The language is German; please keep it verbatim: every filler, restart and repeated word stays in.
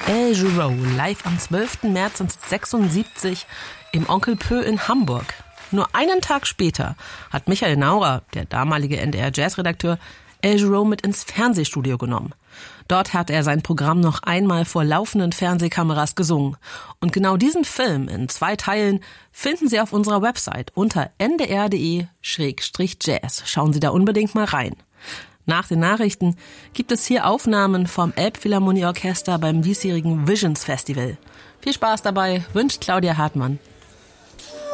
El Giro live am zwölften März neunzehnhundertsechsundsiebzig im Onkel Pö in Hamburg. Nur einen Tag später hat Michael Naurer, der damalige N D R-Jazz-Redakteur, El Giro mit ins Fernsehstudio genommen. Dort hat er sein Programm noch einmal vor laufenden Fernsehkameras gesungen. Und genau diesen Film in zwei Teilen finden Sie auf unserer Website unter n d r punkt d e slash jazz. Schauen Sie da unbedingt mal rein. Nach den Nachrichten gibt es hier Aufnahmen vom Elbphilharmonieorchester beim diesjährigen Visions Festival. Viel Spaß dabei, wünscht Claudia Hartmann.